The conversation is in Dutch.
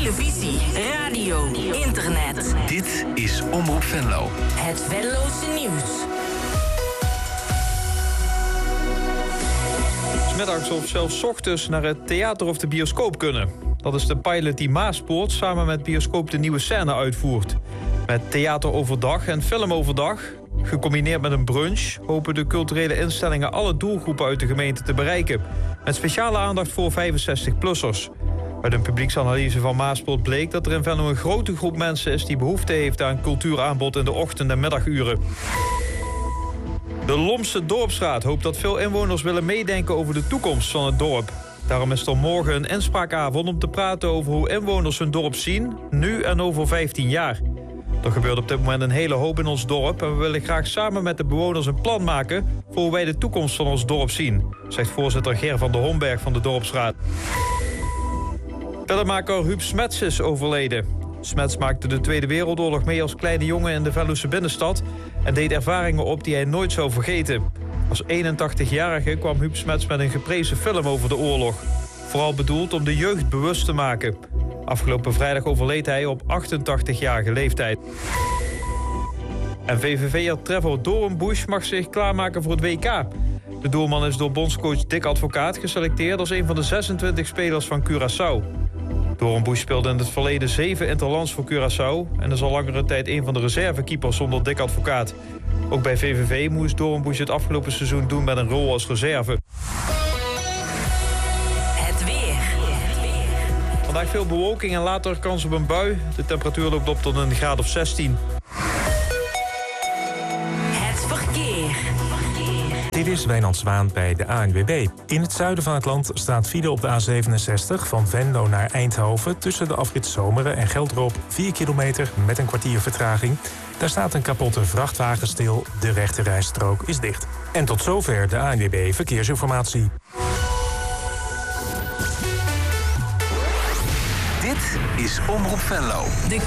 televisie, radio, internet. Dit is Omroep Venlo. Het Venlose nieuws. 's Middags of zelfs 's ochtends naar het theater of de bioscoop kunnen. Dat is de pilot die Maaspoort samen met bioscoop De Nieuwe Scène uitvoert. Met theater overdag en film overdag, gecombineerd met een brunch, hopen de culturele instellingen alle doelgroepen uit de gemeente te bereiken. Met speciale aandacht voor 65-plussers. Uit een publieksanalyse van Maaspoort bleek dat er in Venlo een grote groep mensen is die behoefte heeft aan cultuuraanbod in de ochtend- en middaguren. De Lompse Dorpsraad hoopt dat veel inwoners willen meedenken over de toekomst van het dorp. Daarom is er morgen een inspraakavond om te praten over hoe inwoners hun dorp zien, nu en over 15 jaar. Er gebeurt op dit moment een hele hoop in ons dorp en we willen graag samen met de bewoners een plan maken voor hoe wij de toekomst van ons dorp zien, zegt voorzitter Ger van der Homberg van de Dorpsraad. Filmmaker Huub Smets is overleden. Smets maakte de Tweede Wereldoorlog mee als kleine jongen in de Venlose binnenstad en deed ervaringen op die hij nooit zou vergeten. Als 81-jarige kwam Huub Smets met een geprezen film over de oorlog. Vooral bedoeld om de jeugd bewust te maken. Afgelopen vrijdag overleed hij op 88-jarige leeftijd. En VVV'er Trevor Doornbusch mag zich klaarmaken voor het WK. De doelman is door bondscoach Dick Advocaat geselecteerd als een van de 26 spelers van Curaçao. Doornbusch speelde in het verleden 7 interlands voor Curaçao en is al langere tijd een van de reservekeepers zonder Dick Advocaat. Ook bij VVV moest Doornbusch het afgelopen seizoen doen met een rol als reserve. Het weer. Vandaag veel bewolking en later kans op een bui. De temperatuur loopt op tot een graad of 16. Het verkeer. Dit is Wijnand Zwaan bij de ANWB. In het zuiden van het land staat file op de A67 van Venlo naar Eindhoven tussen de afrit Zomeren en Geldrop 4 kilometer met een kwartier vertraging. Daar staat een kapotte vrachtwagen stil, de rechte rijstrook is dicht. En tot zover de ANWB Verkeersinformatie. Dit is Omroep Venlo. De